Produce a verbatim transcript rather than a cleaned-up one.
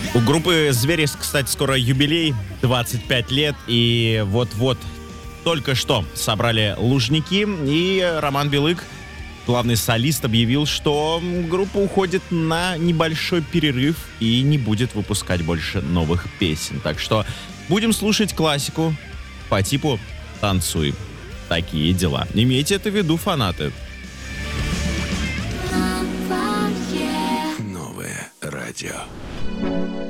У группы «Зверис», кстати, скоро юбилей, двадцать пять лет, и вот-вот только что собрали Лужники, и Роман Белык, главный солист, объявил, что группа уходит на небольшой перерыв и не будет выпускать больше новых песен. Так что будем слушать классику по типу «Танцуй». Такие дела. Имейте это в виду, фанаты. Новое радио.